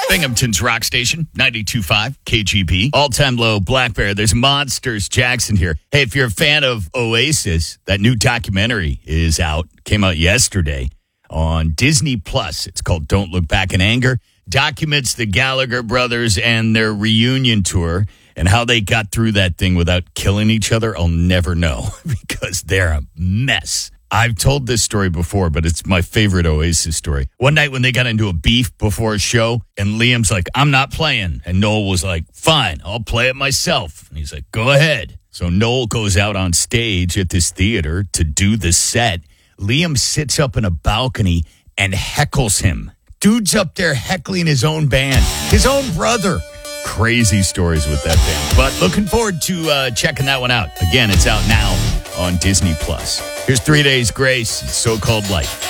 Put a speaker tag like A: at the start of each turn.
A: Binghamton's rock station, 92.5 KGB. All-time low, Black Bear. There's Monsters Jackson here. Hey, if you're a fan of Oasis, that new documentary is out. Came out yesterday on Disney Plus. It's called Don't Look Back in Anger. Documents the Gallagher brothers and their reunion tour and how they got through that thing without killing each other. I'll never know because they're a mess. I've told this story before, but it's my favorite Oasis story. One night when they got into a beef before a show, and Liam's like, I'm not playing. And Noel was like, fine, I'll play it myself. And he's like, go ahead. So Noel goes out on stage at this theater to do the set. Liam sits up in a balcony and heckles him. Dude's up there heckling his own band, his own brother. Crazy stories with that band. But looking forward to checking that one out. Again, it's out now on Disney Plus. Here's 3 Days Grace, So-Called Life.